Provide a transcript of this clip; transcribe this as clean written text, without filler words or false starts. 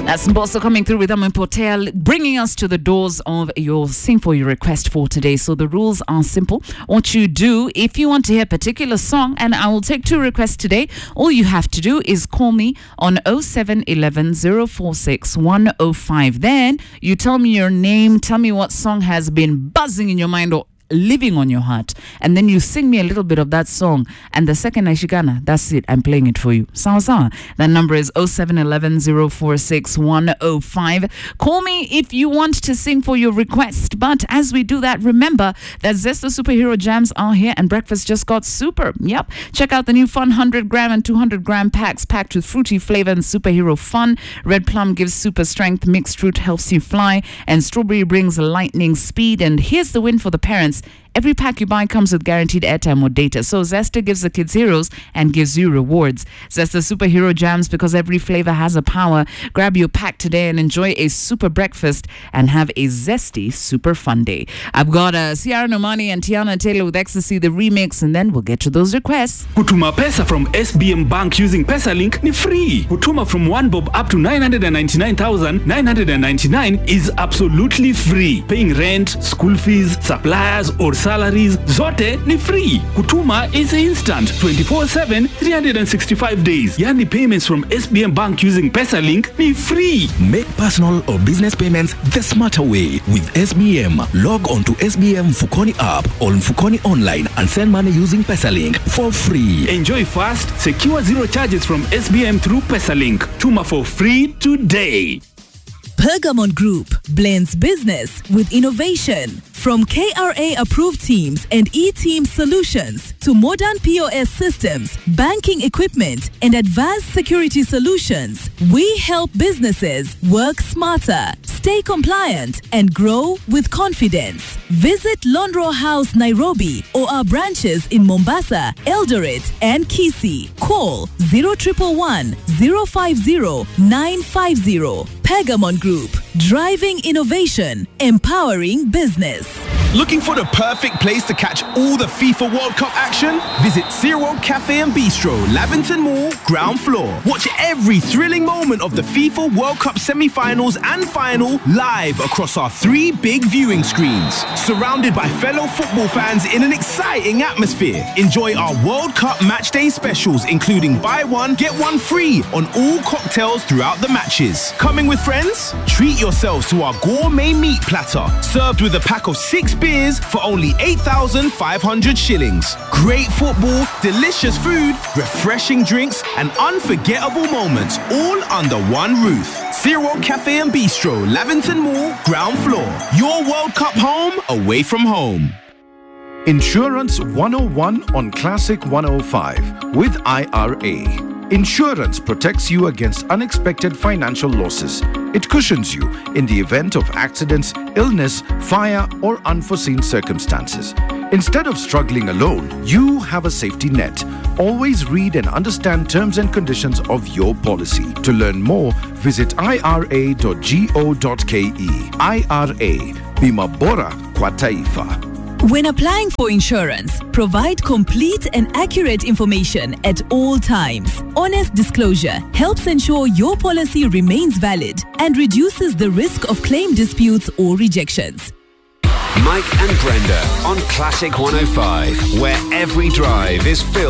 That's Mbosso coming through with Amin Potel, bringing us to the doors of your Sing For Your request for today. So the rules are simple. What you do, if you want to hear a particular song, and I will take 2 requests today, all you have to do is call me on 0711 046 105. Then you tell me your name, tell me what song has been buzzing in your mind or living on your heart, and then you sing me a little bit of that song, and the second I shikana, that's it, I'm playing it for you. Sawa. That number is 0711 046 105. Call me if you want to sing for your request. But as we do that, remember that Zesta Superhero Jams are here and breakfast just got super. Yep. Check out the new fun 100 gram and 200 gram packs packed with fruity flavor and superhero fun. Red plum gives super strength, mixed fruit helps you fly, and strawberry brings lightning speed. And here's the win for the parents. Every pack you buy comes with guaranteed airtime or data. So Zesta gives the kids heroes and gives you rewards. Zesta Superhero Jams, because every flavor has a power. Grab your pack today and enjoy a super breakfast and have a zesty super fun day. I've got Ciara Nomani and Tiana Taylor with Ecstasy, the remix, and then we'll get to those requests. Kutuma pesa from SBM Bank using PesaLink ni free. Kutuma from 1 bob up to 999,999 is absolutely free. Paying rent, school fees, suppliers or salaries, zote ni free. Kutuma is instant, 24/7, 365 days. Yani payments from SBM Bank using PesaLink ni free. Make personal or business payments the smarter way with SBM. Log on to SBM Mfukoni app or Mfukoni online and send money using PesaLink for free. Enjoy fast, secure, zero charges from SBM through PesaLink. Tuma for free today. Pergamon Group blends business with innovation. From KRA-approved teams and e-team solutions to modern POS systems, banking equipment, and advanced security solutions, we help businesses work smarter, stay compliant, and grow with confidence. Visit Londro House, Nairobi, or our branches in Mombasa, Eldoret, and Kisii. Call 0111 050 950. Pergamon Group, driving innovation, empowering business. Looking for the perfect place to catch all the FIFA World Cup action? Visit Zero Cafe and Bistro, Lavington Mall, ground floor. Watch every thrilling moment of the FIFA World Cup semi-finals and final live across our 3 big viewing screens. Surrounded by fellow football fans in an exciting atmosphere. Enjoy our World Cup matchday specials, including buy one, get one free on all cocktails throughout the matches. Coming with friends? Treat yourselves to our gourmet meat platter, served with a pack of 6 beers for only 8,500 shillings. Great football, delicious food, refreshing drinks, and unforgettable moments, all under one roof. Zero Cafe and Bistro, Lavington Mall, ground floor. Your World Cup home, away from home. Insurance 101 on Classic 105 with IRA. Insurance protects you against unexpected financial losses. It cushions you in the event of accidents, illness, fire, or unforeseen circumstances. Instead of struggling alone, you have a safety net. Always read and understand terms and conditions of your policy. To learn more, visit ira.go.ke. IRA, Bima Bora kwa Taifa. When applying for insurance, provide complete and accurate information at all times. Honest disclosure helps ensure your policy remains valid and reduces the risk of claim disputes or rejections. Mike and Brenda on Classic 105, where every drive is filled